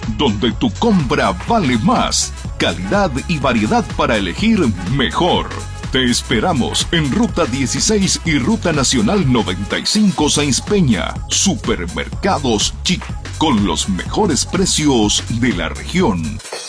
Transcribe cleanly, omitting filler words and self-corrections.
donde tu compra vale más. Calidad y variedad para elegir mejor. Te esperamos en Ruta 16 y Ruta Nacional 95 Sáenz Peña. Supermercados Chic, con los mejores precios de la región.